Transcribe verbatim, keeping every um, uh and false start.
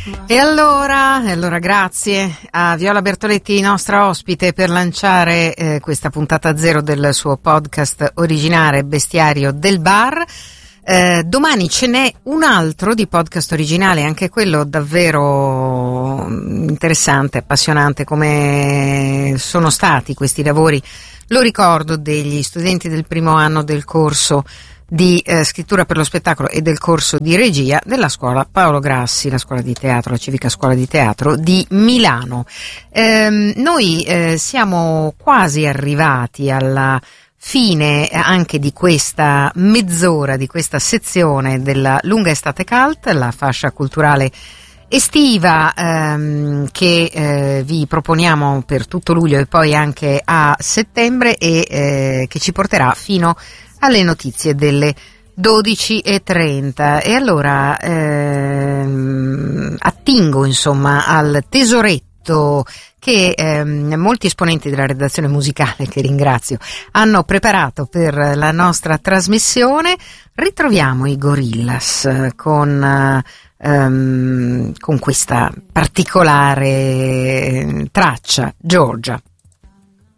E allora, e allora grazie a Viola Bertoletti, nostra ospite, per lanciare eh, questa puntata zero del suo podcast originale Bestiario del Bar. Eh, domani ce n'è un altro di podcast originale, anche quello davvero interessante, appassionante, come sono stati questi lavori, lo ricordo, degli studenti del primo anno del corso di eh, scrittura per lo spettacolo e del corso di regia della scuola Paolo Grassi, la scuola di teatro, la civica scuola di teatro di Milano. Ehm, noi eh, siamo quasi arrivati alla fine anche di questa mezz'ora, di questa sezione della lunga estate cult, la fascia culturale estiva ehm, che eh, vi proponiamo per tutto luglio e poi anche a settembre e eh, che ci porterà fino alle notizie delle dodici e trenta. E allora ehm, attingo insomma al tesoretto che ehm, molti esponenti della redazione musicale, che ringrazio, hanno preparato per la nostra trasmissione. Ritroviamo i Gorillaz con, ehm, con questa particolare traccia, Georgia.